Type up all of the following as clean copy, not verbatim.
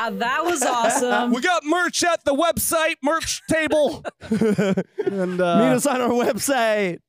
Yeah, that was awesome. We got merch at the website, merch table. And Meet us on our website.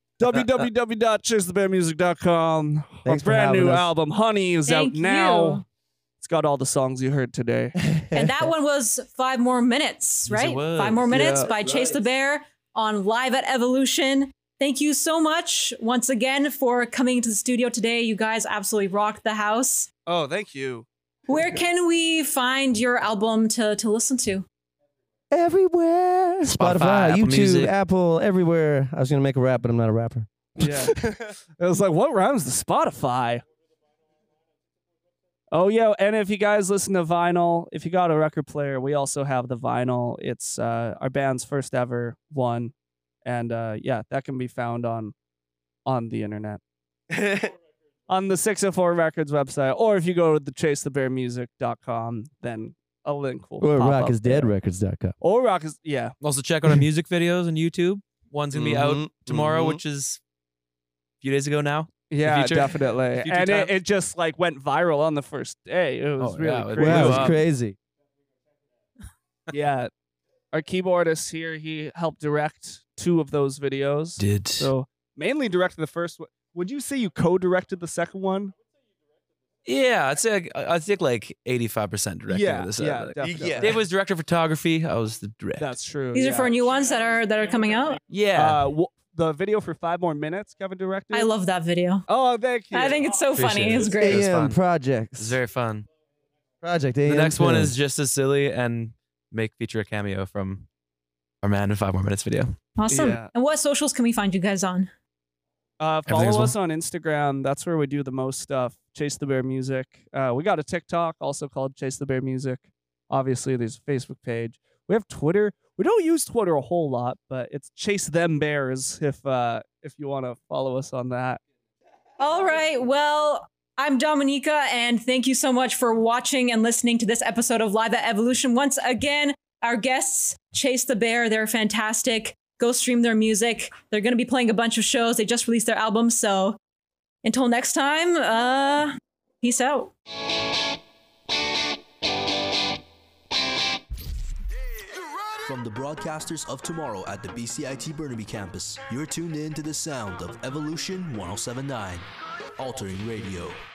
www.chasethebearmusic.com. Our Thanks for brand new having us. album, Honey, is Thank out now. you. It's got all the songs you heard today. And that one was 5 More Minutes, Yes, it right? was. 5 More Minutes Yeah, by Chase the Bear on Live at Evolution. Thank you so much once again for coming to the studio today. You guys absolutely rocked the house. Oh, thank you. Where can we find your album to listen to? Everywhere. Spotify, Apple YouTube, Music. Apple, everywhere. I was going to make a rap, but I'm not a rapper. Yeah. It was like, what rhymes to Spotify? Oh, yeah. And if you guys listen to vinyl, if you got a record player, we also have the vinyl. It's our band's first ever one. And yeah, that can be found on the internet. On the 604 Records website. Or if you go to the chasethebearmusic.com, then a link will Or pop up there. rockisdeadrecords.com. Or Rock is, yeah. Also, check out our music videos on YouTube. One's going to be out tomorrow, which is a few days ago now. Yeah, future- definitely. future And time. it just like went viral on the first day. It was Oh, really yeah, it crazy. Wow, blew it's up. crazy. Yeah. Our keyboardist here, he helped direct 2 of those videos. Did. So mainly directed the first one. Would you say you co-directed the second one? Yeah, I'd say like 85% directing Yeah, of this. yeah, definitely. Dave was director of photography. I was the director. That's true. These yeah. are for new ones that are coming out. Yeah. The video for 5 More Minutes, Kevin directed. I love that video. Oh, thank you. I think it's so funny. Appreciate It's it. great. was AM fun. Projects. It's very fun. Project The AM. next one Film. is just as silly and feature a cameo from our man in 5 More Minutes video. Awesome. Yeah. And what socials can we find you guys on? Everything's Follow us on Instagram. That's where we do the most stuff. Chase the Bear Music. We got a TikTok also called Chase the Bear Music. Obviously, there's a Facebook page. We have Twitter. We don't use Twitter a whole lot, but it's Chase Them Bears if you want to follow us on that. All right. Well, I'm Dominica, and thank you so much for watching and listening to this episode of Live at Evolution. Once again, our guests, Chase the Bear, they're fantastic. Go stream their music. They're going to be playing a bunch of shows. They just released their album. So until next time, peace out. From the broadcasters of tomorrow at the BCIT Burnaby campus, you're tuned in to the sound of Evolution 1079, altering radio.